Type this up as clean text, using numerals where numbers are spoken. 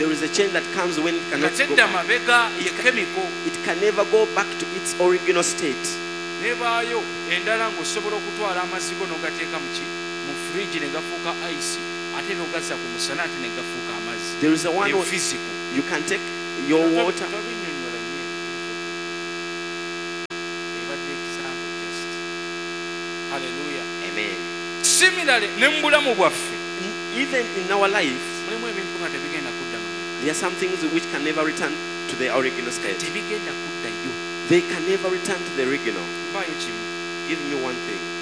There is a change that comes when it cannot go Katedda back. mabega ye chemical. It can never go back to its original state. Nebaayo endala ng'osobola okutwala amazzi go n'ogateeka mu fridge ne gafuuka ice ate n'ogazza ku musana ate ne gafuuka amazzi. There is a one where physical. you can take your water. Tobinnyonnyola nnyo. Ebadde example just. Hallelujah. Amen. Similarly, ne mu bulamu bwaffe Even in our life, mulimu ebintu nga tebigenda kudda mabega. there are some things which can never return to the original state. Tebigenda kuddayo. They can never return to the original. Mpaayo kimu. Give me one thing.